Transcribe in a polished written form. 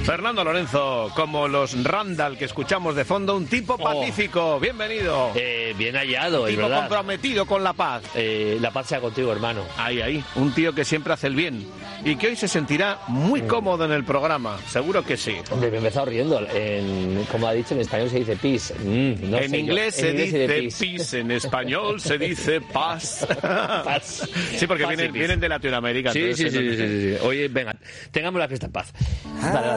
Fernando Lorenzo, como los Randall que escuchamos de fondo, un tipo pacífico. Bienvenido. Bien hallado, un es tipo verdad. comprometido con la paz. La paz sea contigo, hermano. Ahí. Un tío que siempre hace el bien y que hoy se sentirá muy cómodo en el programa. Seguro que sí. Hombre, me he empezado riendo. Como ha dicho, en español se dice peace. En inglés se dice peace, en español se dice paz. Paz. Sí, porque Paz vienen de Latinoamérica. Sí. Entonces, Oye, venga, tengamos la fiesta en paz. Dale.